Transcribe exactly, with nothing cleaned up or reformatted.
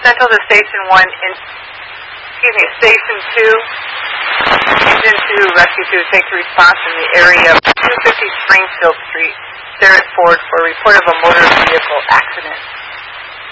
Central to Station one, in, excuse me, Station two, Engine two, Rescue two, take the response in the area of two fifty Springfield Street, Sarah Ford, for a report of a motor vehicle accident.